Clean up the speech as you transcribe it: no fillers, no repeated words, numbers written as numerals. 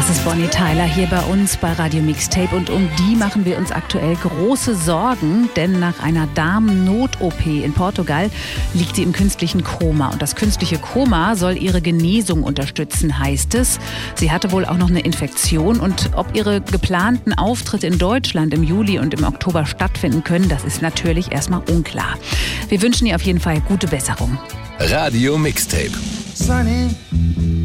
Das ist Bonnie Tyler hier bei uns bei Radio Mixtape und um die machen wir uns aktuell große Sorgen, denn nach einer Darm-Not-OP in Portugal liegt sie im künstlichen Koma und das künstliche Koma soll ihre Genesung unterstützen, heißt es. Sie hatte wohl auch noch eine Infektion und ob ihre geplanten Auftritte in Deutschland im Juli und im Oktober stattfinden können, das ist natürlich erstmal unklar. Wir wünschen ihr auf jeden Fall gute Besserung. Radio Mixtape. Sunny.